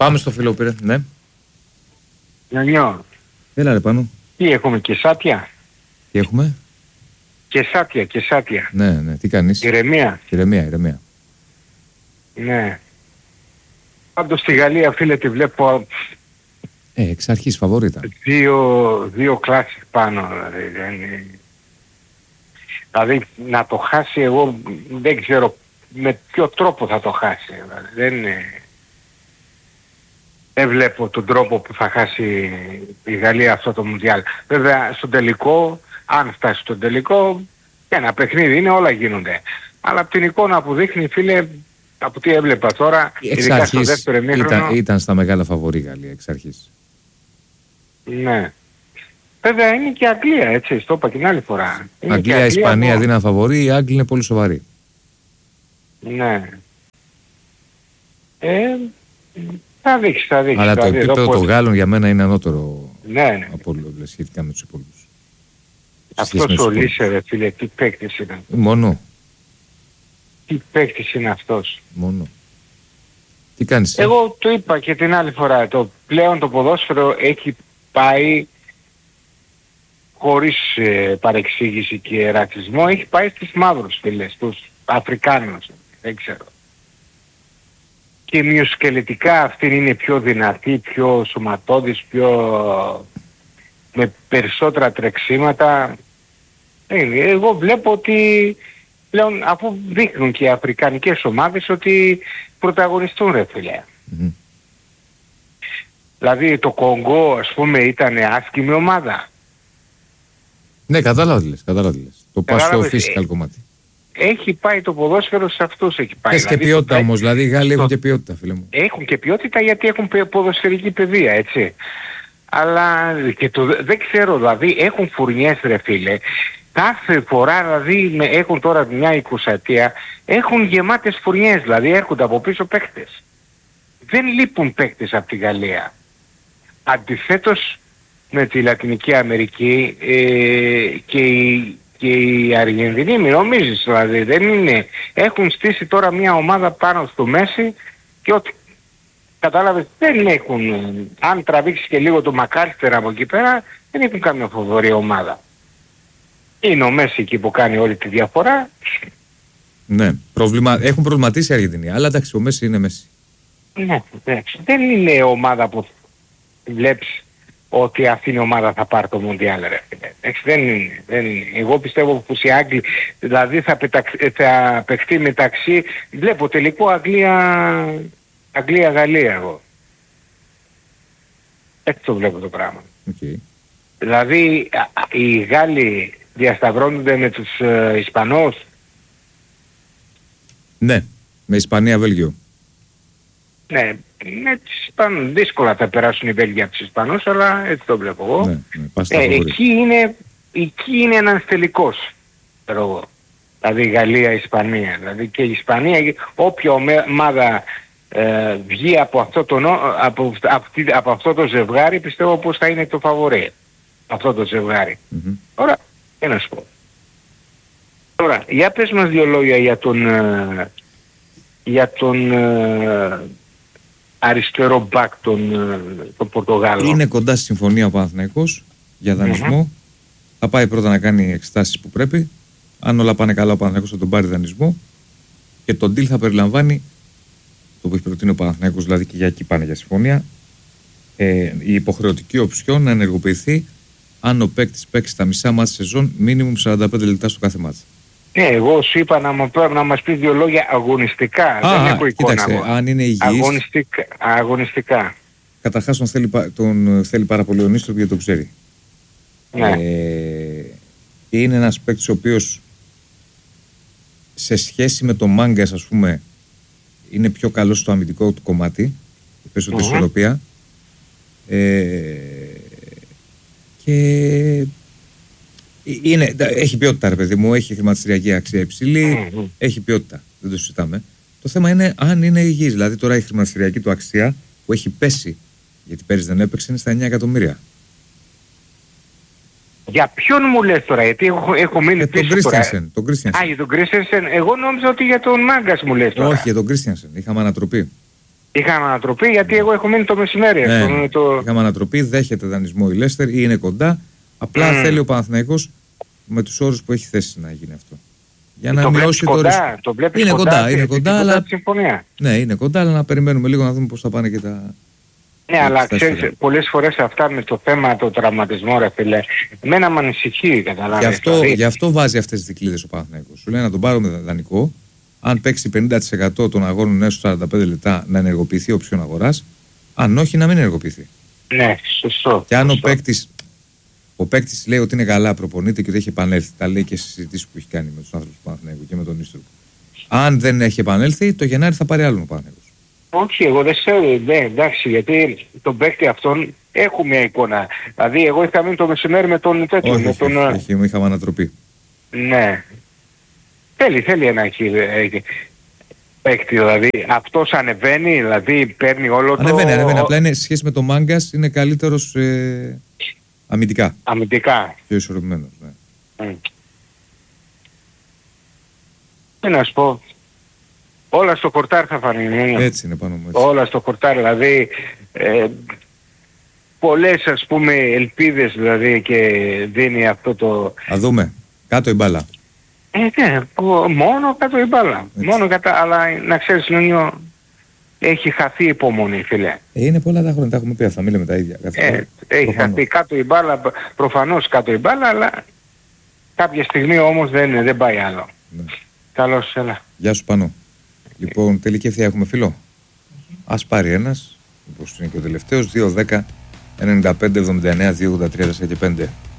Πάμε στο φίλο πήρε, ναι. Νιανιό. Έλα ρε πάνω. Τι έχουμε, Κεσάτια? Τι έχουμε? Κεσάτια. Ναι, τι κάνεις? Ηρεμία. Ναι. Πάντως στη Γαλλία, φίλε, τη βλέπω... εξ αρχής φαβόριτα. Δύο κλάσεις πάνω, δηλαδή να το χάσει, εγώ δεν ξέρω με ποιο τρόπο θα το χάσει. Δεν βλέπω τον τρόπο που θα χάσει η Γαλλία αυτό το Μουντιάλ. Βέβαια στον τελικό, αν φτάσει στον τελικό, ένα παιχνίδι είναι, όλα γίνονται. Αλλά από την εικόνα που δείχνει, φίλε, από τι έβλεπα τώρα, ειδικά στο δεύτερο ημίχρονο... Ήταν στα μεγάλα φαβορί η Γαλλία εξ αρχής. Ναι. Βέβαια είναι και Αγγλία, έτσι, στο είπα και την άλλη φορά. Αγγλία, Ισπανία δίναν φαβορί, οι Άγγλοι είναι πολύ σοβαροί. Ναι. Θα δείξει. Αλλά το επίπεδο των Γάλλων για μένα είναι ανώτερο από όλο, σχετικά με τους υπόλοιπους. Αυτός ο Λίσε, ρε φίλε, τι παίκτης είναι. Μόνο. Τι παίκτης είναι αυτός. Μόνο. Τι κάνεις? Εγώ το είπα και την άλλη φορά. Πλέον το ποδόσφαιρο έχει πάει, χωρίς παρεξήγηση και ρατσισμό, έχει πάει στους μαύρους, φίλε, στους Αφρικάνους. Δεν ξέρω. Και μυοσκελετικά αυτοί είναι πιο δυνατοί, πιο σωματώδεις, με περισσότερα τρεξίματα. Εγώ βλέπω ότι πλέον, αφού δείχνουν και οι αφρικανικές ομάδες, ότι πρωταγωνιστούν, ρε φίλε. Δηλαδή το Κονγκό, ας πούμε, ήταν άσχημη ομάδα. Ναι, κατάλαβα τι λες. Το πας στο physical κομμάτι. Έχει πάει το ποδόσφαιρο, σε αυτούς έχει πάει. Έχει και ποιότητα όμως, δηλαδή οι Γάλλοι έχουν και ποιότητα, φίλε μου. Έχουν και ποιότητα γιατί έχουν ποδοσφαιρική παιδεία, έτσι. Αλλά και δεν ξέρω, δηλαδή έχουν φουρνιές, ρε φίλε. Κάθε φορά, δηλαδή έχουν τώρα μια 20ετία, έχουν γεμάτες φουρνιές, δηλαδή έρχονται από πίσω παίκτες. Δεν λείπουν παίκτες από τη Γαλλία. Αντιθέτως με τη Λατινική Αμερική και η Αργεντινή, μην νομίζεις, δηλαδή δεν είναι. Έχουν στήσει τώρα μια ομάδα πάνω στο Μέση και ότι κατάλαβες δεν έχουν, αν τραβήξει και λίγο το Μακάλιστερ από εκεί πέρα, δεν έχουν καμία φοβερή ομάδα. Είναι ο Μέση εκεί που κάνει όλη τη διαφορά. Ναι, έχουν προβληματίσει οι Αργεντινοί, αλλά εντάξει, ο Μέση είναι Μέση. Ναι, εντάξει. Δεν είναι ομάδα που βλέπεις ότι αυτή η ομάδα θα πάρει το Μουντιάλ, ρε. Δεν είναι. Εγώ πιστεύω πως οι Άγγλοι, δηλαδή θα παιχτεί μεταξύ, βλέπω τελικό Αγγλία-Γαλλία εγώ. Έτσι το βλέπω το πράγμα. Okay. Δηλαδή οι Γάλλοι διασταυρώνονται με τους Ισπανούς. Ναι, με Ισπανία-Βέλγιο. Ναι, με τους Ισπανούς. Δύσκολα θα περάσουν οι Βέλγοι από τους Ισπανούς, αλλά έτσι το βλέπω εγώ. Ναι, εκεί είναι ένας τελικός, ξέρω εγώ. Δηλαδή Γαλλία-Ισπανία. Δηλαδή και η Ισπανία, όποια ομάδα βγει από αυτό το ζευγάρι, πιστεύω πως θα είναι το φαβορί. Αυτό το ζευγάρι. Τώρα, τι να σου πω. Τώρα, για πες μας δύο λόγια για τον αριστερό μπακ τον Πορτογάλο. Είναι κοντά στη συμφωνία ο Παναθηναϊκός για δανεισμό. Θα πάει πρώτα να κάνει εξετάσεις που πρέπει. Αν όλα πάνε καλά, ο Παναθηναϊκός θα τον πάρει δανεισμό. Και το deal θα περιλαμβάνει, το που έχει προτείνει ο Παναθηναϊκός, δηλαδή και για εκεί πάνε για συμφωνία, η υποχρεωτική οψιόν να ενεργοποιηθεί αν ο παίκτης παίξει τα μισά μάτς σεζόν, μίνιμουμ 45 λεπτά στο κάθε μάτς. Ναι, εγώ σου είπα να μας πει δύο λόγια αγωνιστικά. Δεν έχω εικόνα. Κοίταξε, αν είναι υγιής... Αγωνιστικά. Καταρχάς τον θέλει πάρα πολύ ο Νίστρο γιατί το ξέρει. Ναι. Είναι ένας παίκτης ο οποίος σε σχέση με τον Μάγκας, ας πούμε, είναι πιο καλός στο αμυντικό του κομμάτι, περισσότερη ισορροπία. Και έχει ποιότητα, ρε παιδί μου, έχει χρηματιστηριακή αξία υψηλή, έχει ποιότητα, δεν το συζητάμε. Το θέμα είναι αν είναι υγιής, δηλαδή τώρα η χρηματιστηριακή του αξία που έχει πέσει, γιατί πέρυσι δεν έπαιξε, είναι στα 9 εκατομμύρια. Για ποιον μου λες τώρα, γιατί έχω μείνει πίσω τον Κρίστιανσεν. Για τον Κρίστιανσεν, εγώ νόμιζα ότι για τον Μάγκας μου λες τώρα. Όχι, για τον Κρίστιανσεν, είχαμε ανατροπή. Είχαμε ανατροπή γιατί εγώ έχω μείνει το μεσημέρι. Ναι, είχαμε ανατροπή, δέχεται δανεισμό η Λέστερ ή είναι κοντά. Απλά θέλει ο Παναθηναϊκός με τους όρους που έχει θέσει να γίνει αυτό. Για να μειώσει το ρίσκο. Το βλέπεις είναι κοντά, είναι κοντά, αλλά... συμφωνία. Ναι, είναι κοντά, αλλά να περιμένουμε λίγο να δούμε πώς θα πάνε και τα... Ναι, αλλά ξέρεις, πολλές φορές αυτά με το θέμα του τραυματισμού, ρε φίλε, εμένα με ανησυχεί, καταλάβεις. Γι' αυτό βάζει αυτές τις δικλείδες ο Παναθηναϊκός. Σου λέει να τον πάρουμε δανεικό, αν παίξει 50% των αγώνων μέσα στους 45 λεπτά να ενεργοποιηθεί όψιον αγοράς, αν όχι να μην ενεργοποιηθεί. Ναι, σωστό. Και αν ο παίκτης λέει ότι είναι καλά, προπονείται και ότι έχει επανέλθει, τα λέει και στις συζητήσεις που έχει κάνει με τους άνθρωπους του Παναθηναϊκού και με τον Ίστροπο. Αν δεν έχει επανέλθει, το Γενάρη θα πάρει άλλον ο Παναθηναϊκός. Όχι, εγώ δεν ξέρω, εντάξει, γιατί τον παίκτη αυτόν έχω μια εικόνα. Δηλαδή, εγώ είχα μείνει το μεσημέρι με τον τέτοιο. Όχι, είχαμε ανατροπή. Ναι. Θέλει ένα παίκτη, δηλαδή. Αυτός ανεβαίνει, δηλαδή παίρνει όλο το... Ανεβαίνει, απλά είναι σχέση με τον Μάγκας, είναι καλύτερος αμυντικά. Αμυντικά. Πιο ισορροπημένος, ναι. Τι να σου πω. Όλα στο χορτάρ θα φανεί. Έτσι είναι πάνω μου. Έτσι. Όλα στο χορτάρ, δηλαδή πολλές ας πούμε ελπίδες δηλαδή και δίνει αυτό το... Θα δούμε. Κάτω η μπάλα. Ναι, μόνο κάτω η μπάλα. Μόνο αλλά να ξέρεις Νόνιο, έχει χαθεί η υπομονή φίλε. Είναι πολλά τα χρόνια, τα έχουμε πει αυτά, μιλάμε τα ίδια. Έχει χαθεί κάτω η μπάλα, προφανώς κάτω η μπάλα, αλλά κάποια στιγμή όμως δεν πάει άλλο. Ναι. Καλώς, έλα. Γεια σου Πανώ. Λοιπόν, τελική ευθεία έχουμε φίλο. Ας πάρει ένας, όπως είναι και ο τελευταίος, 2-10-95-79-283-4 και 5.